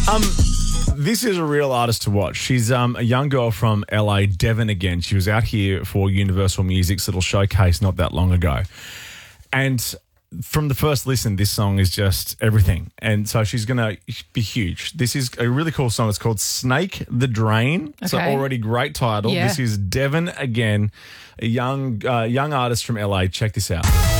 This is a real artist to watch. She's a young girl from LA, Devon again. She was out here for Universal Music's little showcase not that long ago. And from the first listen, this song is just everything. And so she's going to be huge. This is a really cool song. It's called Snake the Drain. So Okay. already great title. Yeah. This is Devon again, a young artist from LA. Check this out.